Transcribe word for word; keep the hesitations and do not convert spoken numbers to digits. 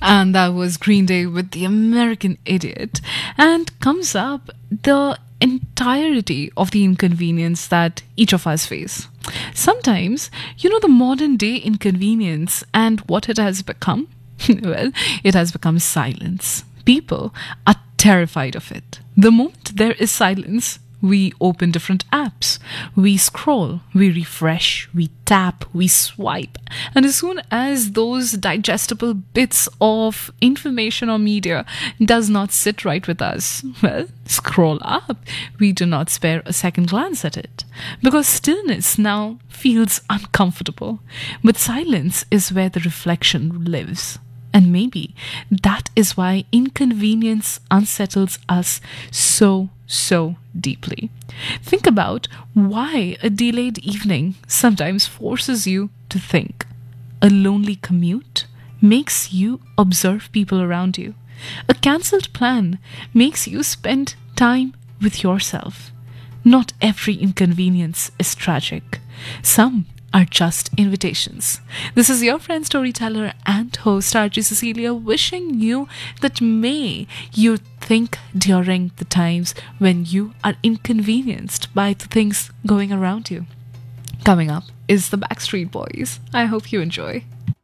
And that was Green Day with The American Idiot. And comes up the entirety of the inconvenience that each of us face. Sometimes, you know, the modern day inconvenience and what it has become? Well, it has become silence. People are terrified of it. The moment there is silence, we open different apps, we scroll, we refresh, we tap, we swipe. And as soon as those digestible bits of information or media does not sit right with us, well, scroll up. We do not spare a second glance at it. Because stillness now feels uncomfortable. But silence is where the reflection lives. And maybe that is why inconvenience unsettles us so, so deeply. Think about why a delayed evening sometimes forces you to think. A lonely commute makes you observe people around you. A cancelled plan makes you spend time with yourself. Not every inconvenience is tragic. Some are just invitations. This is your friend, storyteller, and host, R J Cecilia, wishing you that may you think during the times when you are inconvenienced by the things going around you. Coming up is the Backstreet Boys. I hope you enjoy.